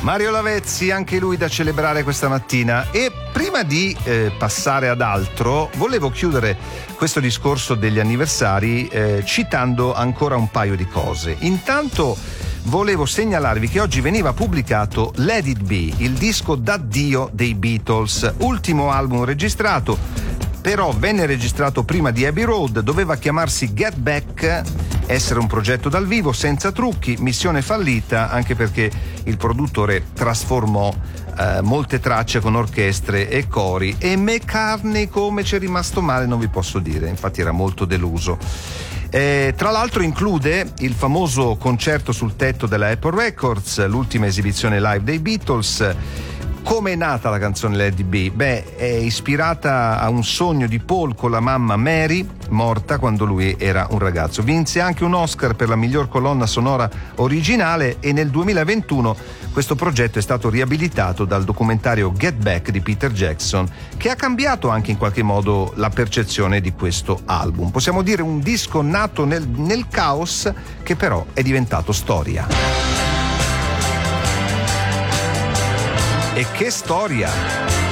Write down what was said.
Mario Lavezzi, anche lui da celebrare questa mattina. E prima di passare ad altro, volevo chiudere questo discorso degli anniversari citando ancora un paio di cose. Intanto volevo segnalarvi che oggi veniva pubblicato Let It Be, il disco d'addio dei Beatles, ultimo album registrato, però venne registrato prima di Abbey Road, doveva chiamarsi Get Back, essere un progetto dal vivo senza trucchi, missione fallita anche perché il produttore trasformò molte tracce con orchestre e cori, e McCartney come ci è rimasto male non vi posso dire, infatti era molto deluso. Tra l'altro include il famoso concerto sul tetto della Apple Records, l'ultima esibizione live dei Beatles. Come è nata la canzone Let It Be? Beh, è ispirata a un sogno di Paul con la mamma Mary, morta quando lui era un ragazzo. Vinse anche un Oscar per la miglior colonna sonora originale e nel 2021 questo progetto è stato riabilitato dal documentario Get Back di Peter Jackson, che ha cambiato anche in qualche modo la percezione di questo album. Possiamo dire un disco nato nel caos che però è diventato storia. E che storia!